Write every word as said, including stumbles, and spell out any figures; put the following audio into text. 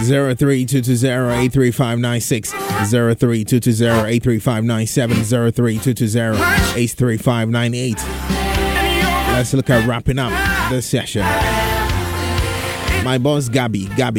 zero three two two zero eight three five nine six, zero three two two zero eight three five nine seven, zero three two two zero eight three five nine eight. Let's look at wrapping up this session. My boss Gabby, Gabby.